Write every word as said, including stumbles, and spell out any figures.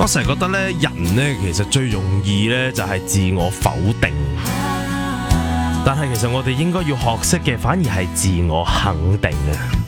我成日覺得咧，人咧其實最容易咧就係自我否定，但係其實我哋應該要學識嘅反而係自我肯定啊。